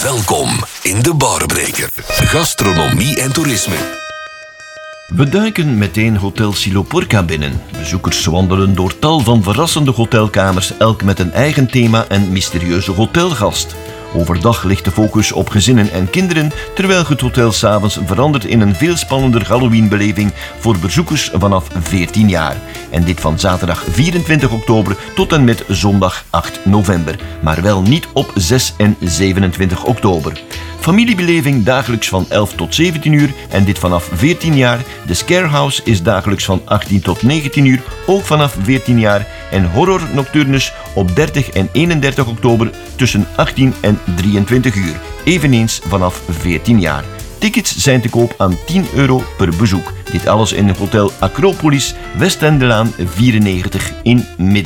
Welkom in de Barbreker. Gastronomie en toerisme. We duiken meteen Hotel Siloporca binnen. Bezoekers wandelen door tal van verrassende hotelkamers, elk met een eigen thema en mysterieuze hotelgast. Overdag ligt de focus op gezinnen en kinderen, terwijl het hotel 's avonds verandert in een veel spannender Halloween-beleving voor bezoekers vanaf 14 jaar. En dit van zaterdag 24 oktober tot en met zondag 8 november. Maar wel niet op 6 en 27 oktober. Familiebeleving dagelijks van 11 tot 17 uur en dit vanaf 14 jaar. De Scarehouse is dagelijks van 18 tot 19 uur, ook vanaf 14 jaar. En Horror Nocturnus op 30 en 31 oktober tussen 18 en 23 uur. Eveneens vanaf 14 jaar. Tickets zijn te koop aan €10 per bezoek. Dit alles in Hotel Acropolis, West-Endelaan 94 in Middelburg.